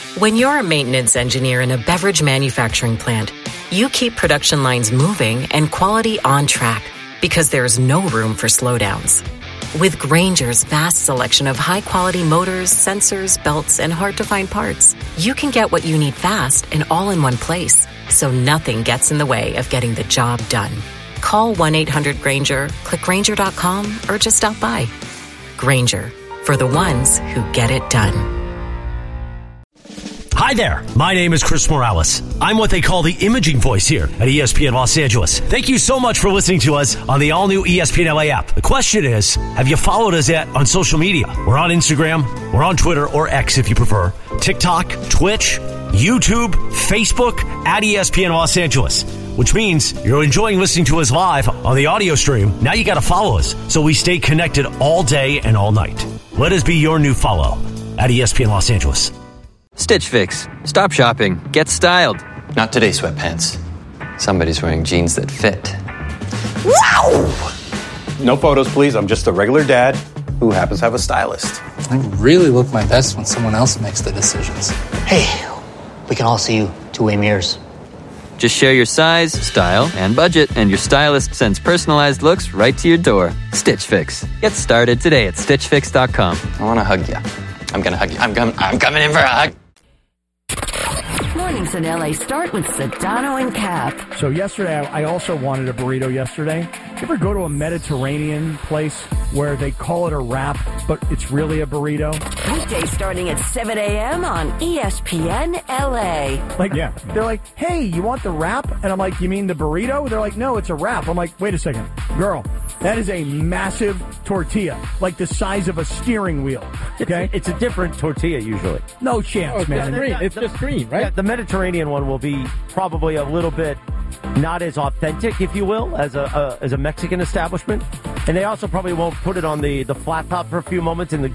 When you're a maintenance engineer in a beverage manufacturing plant, you keep production lines moving and quality on track because there's no room for slowdowns. With Grainger's vast selection of high-quality motors, sensors, belts, and hard-to-find parts, you can get what you need fast and all in one place, so nothing gets in the way of getting the job done. Call 1-800-GRAINGER, click Grainger.com, or just stop by. Grainger, for the ones who get it done. Hi there, my name is Chris Morales. I'm what they call the imaging voice here at ESPN Los Angeles. Thank you so much for listening to us on the all-new ESPN LA app. The question is, have you followed us yet on social media? We're on Instagram, we're on Twitter, or X if you prefer, TikTok, Twitch, YouTube, Facebook, at ESPN Los Angeles. Which means you're enjoying listening to us live on the audio stream. Now you got to follow us so we stay connected all day and all night. Let us be your new follow at ESPN Los Angeles. Stitch Fix. Stop shopping. Get styled. Not today, sweatpants. Somebody's wearing jeans that fit. Wow! No photos, please. I'm just a regular dad who happens to have a stylist. I really look my best when someone else makes the decisions. Hey, we can all see you two-way mirrors. Just share your size, style, and budget, and your stylist sends personalized looks right to your door. Stitch Fix. Get started today at StitchFix.com. I want to hug you. I'm going to hug you. I'm coming in for a hug. Mornings in LA start with Sedano and Cap. So yesterday, I also wanted a burrito yesterday. You ever go to a Mediterranean place where they call it a wrap, but it's really a burrito? Weekday starting at 7 a.m. on ESPN LA. Like, yeah. They're like, hey, you want the wrap? And I'm like, you mean the burrito? They're like, no, it's a wrap. I'm like, wait a second. Girl, that is a massive tortilla, like the size of a steering wheel. Okay? It's a different tortilla usually. No chance, man. It's just green, right? Yeah, the Mediterranean one will be probably a little bit not as authentic, if you will, as a Mexican establishment. And they also probably won't put it on the flat top for a few moments in the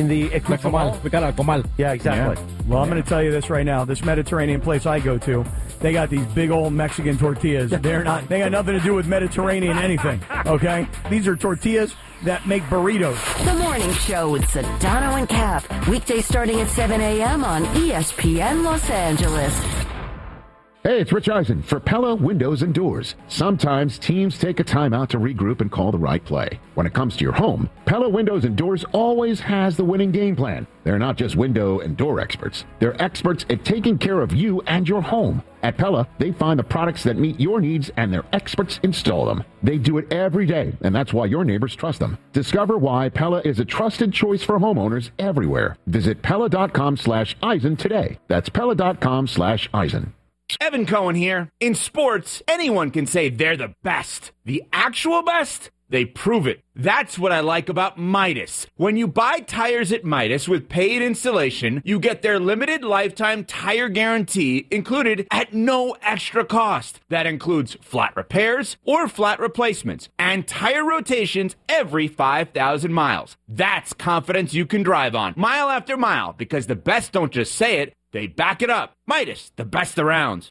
comal. Yeah, exactly. Yeah. Well, I'm going to tell you this right now. This Mediterranean place I go to, they got these big old Mexican tortillas. They got nothing to do with Mediterranean anything. Okay? These are tortillas that make burritos. The Morning Show with Sedano and Cap. Weekdays starting at 7 a.m. on ESPN Los Angeles. Hey, it's Rich Eisen for Pella Windows and Doors. Sometimes teams take a timeout to regroup and call the right play. When it comes to your home, Pella Windows and Doors always has the winning game plan. They're not just window and door experts. They're experts at taking care of you and your home. At Pella, they find the products that meet your needs and their experts install them. They do it every day, and that's why your neighbors trust them. Discover why Pella is a trusted choice for homeowners everywhere. Visit Pella.com/Eisen today. That's Pella.com/Eisen. Evan Cohen here. In sports, anyone can say they're the best. The actual best? They prove it. That's what I like about Midas. When you buy tires at Midas with paid installation, you get their limited lifetime tire guarantee included at no extra cost. That includes flat repairs or flat replacements and tire rotations every 5,000 miles. That's confidence you can drive on, mile after mile, because the best don't just say it, they back it up. Midas, the best around.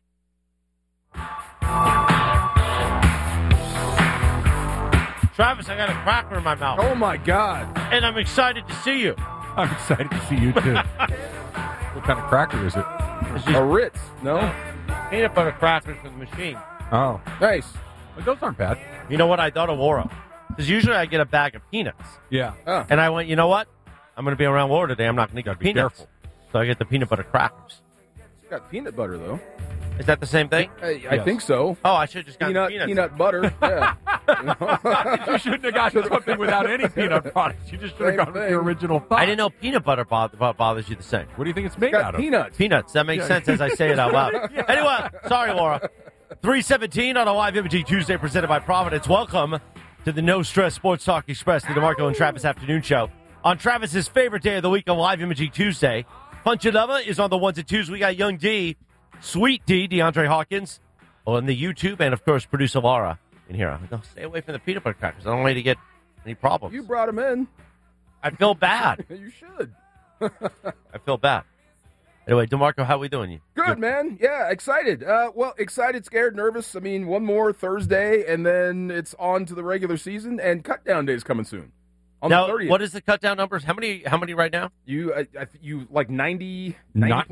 Travis, I got a cracker in my mouth. Oh, my God. And I'm excited to see you. I'm excited to see you, too. What kind of cracker is it? It's just a Ritz, no? Peanut butter crackers from the machine. Oh, nice. But those aren't bad. You know what? I thought of Wara. Because usually I get a bag of peanuts. Yeah. And I went, you know what? I'm going to be around Wara today. I'm not going to get peanuts. Careful. So I get the peanut butter crackers. It's got peanut butter, though. Is that the same thing? I think so. Oh, I should have just gotten peanuts. Peanut butter, yeah. You shouldn't have gotten something without any peanut products. You just should have gone with the original thought. I didn't know peanut butter bothers you the same. What do you think it's made out of? Peanuts. Peanuts. That makes sense as I say it out loud. Anyway, sorry, Laura. 3:17 on a live Imaging Tuesday presented by Providence. Welcome to the No Stress Sports Talk Express, the DeMarco and Travis Afternoon Show. On Travis's favorite day of the week, on Live Imaging Tuesday, Punchinella is on the ones and twos. We got Young D, Sweet D, DeAndre Hawkins, on the YouTube, and, of course, producer Laura in here. No, stay away from the peanut butter crackers. I don't want you to get any problems. You brought them in. I feel bad. You should. I feel bad. Anyway, DeMarco, how we doing? Good, man. Yeah, excited. Excited, scared, nervous. I mean, one more Thursday, and then it's on to the regular season, and cut-down day is coming soon. On now, the 30th. What is the cut-down numbers? How many right now? You like 90